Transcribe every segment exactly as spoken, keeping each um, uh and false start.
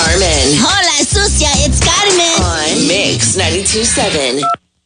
Carmen. Hola, sucia. It's Carmen. On Mix ninety-two point seven.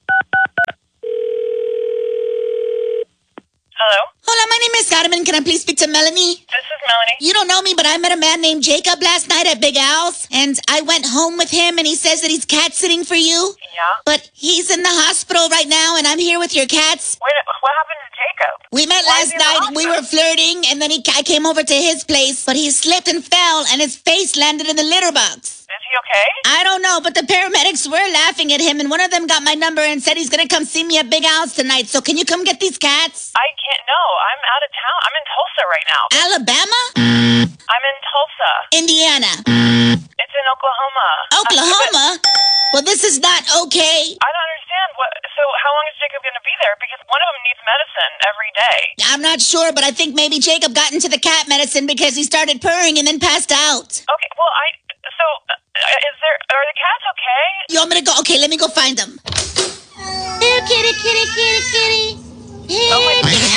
Hello? Hola, my name is Carmen. Can I please speak to Melanie? This is Melanie. You don't know me, but I met a man named Jacob last night at Big Al's, and I went home with him, and he says that he's cat sitting for you. Yeah? But he's in the hospital right now, and I'm here with your cats. Wait, what happened to Jacob? We met Why is last he in the night. We were hospital? flirting, and then he, I came over to his place, but he slipped and fell, and his face landed in the litter box. Is he okay? I don't know, but the paramedics were laughing at him, and one of them got my number and said he's going to come see me at Big Al's tonight. So can you come get these cats? I can't, no, I'm out of town. I'm in Tulsa right now. Alabama? I'm in Tulsa. Indiana? It's in Oklahoma. Oklahoma? Well, this is not okay. I don't understand. What? So how long is Jacob going to be there? Because one of them needs medicine every day. I'm not sure, but I think maybe Jacob got into the cat medicine because he started purring and then passed out. Okay, well, I, so, uh, is there, are the cats okay? You want me to go? Okay, let me go find them. Here, kitty, kitty, kitty, kitty. Here, Oh my kitty.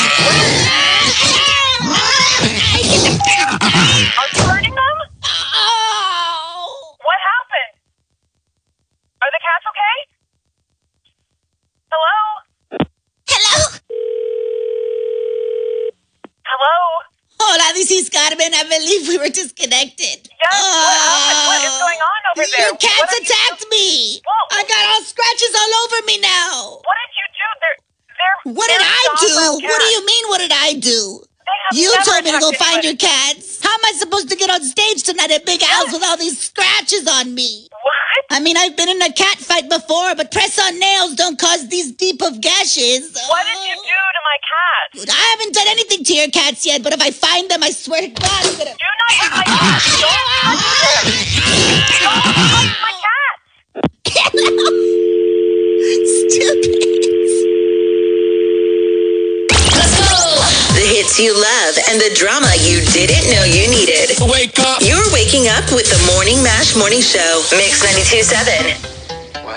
Are you hurting them? Oh. What happened? Are the cats okay? Hello? Hello? Hello? Hola, this is Carmen. I believe we were disconnected. Yes, what happened? What is going on over there? Your cats What did you attacked me. Whoa. I got all scratches all over me now. What did you do? They're, they're, What did they're I do? sovereign What do cats. you mean, what did I do? They have You never told me to go attacked find anybody. your cats. How am I supposed to get on stage tonight at Big Al's with all these scratches on me? What? I mean, I've been in a cat fight before, but press-on nails don't cause these deep of gashes. What did you do to my cats? I haven't done anything to your cats yet, but if I find them, I swear to God, I'm gonna... Do not hit my cats. Don't touch them. Don't touch my cats. Stupid. The hits you love and the drama you didn't know you needed. Wake up. You're waking up with the Morning Mash Morning Show. Mix ninety-two point seven.